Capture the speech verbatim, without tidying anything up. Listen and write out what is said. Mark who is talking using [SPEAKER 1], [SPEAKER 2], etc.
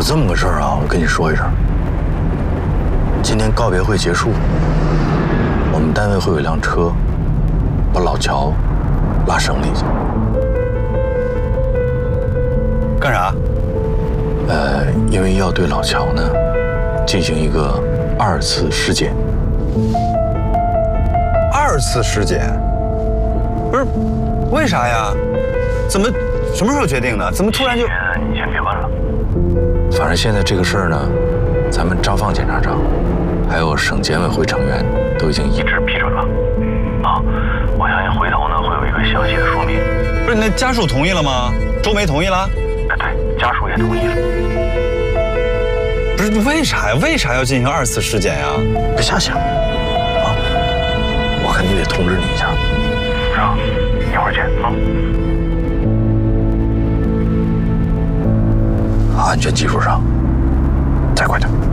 [SPEAKER 1] 有这么个事儿啊，我跟你说一声。今天告别会结束，我们单位会有一辆车，把老乔拉省里去。
[SPEAKER 2] 干啥？
[SPEAKER 1] 呃，因为要对老乔呢进行一个二次尸检。
[SPEAKER 2] 二次尸检？不是，为啥呀？怎么什么时候决定的？怎么突然就……
[SPEAKER 1] 你先别问了。反正现在这个事儿呢，咱们张放检察长还有省检委会成员都已经一致批准了。啊，我相信回头呢会有一个详细的说明。
[SPEAKER 2] 不是，那家属同意了吗？周梅同意了？
[SPEAKER 1] 哎，对，家属也同意了。
[SPEAKER 2] 不是，为啥呀？为啥要进行二次尸检呀？
[SPEAKER 1] 别瞎想啊！我看你得通知你一下。是啊，一会儿见啊。安全技术上，再快点。